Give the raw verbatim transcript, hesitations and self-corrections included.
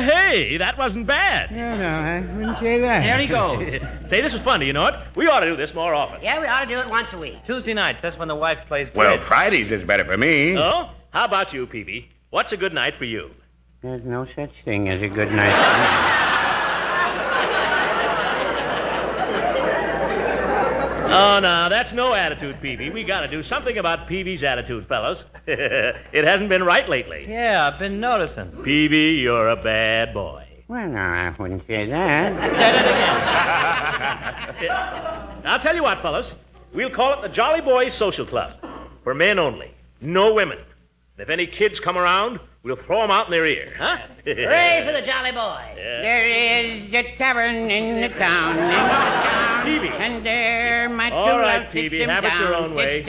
Uh, hey, that wasn't bad. No, no, I wouldn't say that. There he goes. Say, this was fun, do you know it? We ought to do this more often. Yeah, we ought to do it once a week. Tuesday nights, that's when the wife plays Well, bridge. Fridays is better for me. Oh? How about you, Peavy? What's a good night for you? There's no such thing as a good night. Oh, no, that's no attitude, Peavy. We got to do something about Peavy's attitude, fellas. It hasn't been right lately. Yeah, I've been noticing. Peavy, you're a bad boy. Well, no, I wouldn't say that. Say it again. I'll tell you what, fellas. We'll call it the Jolly Boys Social Club. For men only. No women. If any kids come around, we'll throw them out in their ear, huh? Hooray for the Jolly Boys. Yeah. There is a tavern in the town, in the town. Peavy. And there my All true right, love Peavy, sits him have it your down, own way. sits